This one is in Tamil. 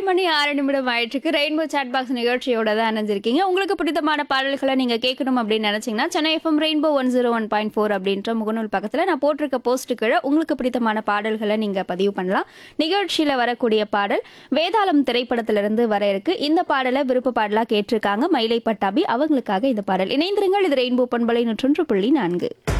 மணி 6 நிமிடம் ஆயிட்டிருக்கு. ரெயின்போ சாட் பாக்ஸ் நிகழ்ச்சியோட தான் இணைஞ்சிருக்கீங்க. உங்களுக்கு பிடித்தமான பாடல்களை நீங்க கேட்கணும் அப்படின்னு நினைச்சீங்கன்னா, சென்னை எஃப்எம் ரெயின்போ 101.4 அப்படின்ற முகநூல் பக்கத்துல நான் போட்டிருக்க போஸ்ட் கீழ உங்களுக்கு பிடித்தமான பாடல்களை நீங்க பதிவு பண்ணலாம். நிகழ்ச்சியில வரக்கூடிய பாடல் வேதாளம் திரைப்படத்திலிருந்து வர இருக்கு. இந்த பாடலை விருப்ப பாடலா கேட்டிருக்காங்க மயிலை பட்டாபி. அவங்களுக்காக இந்த பாடல். இணைந்திருங்கள். இது ரெயின்போ பண்பலை 101.4.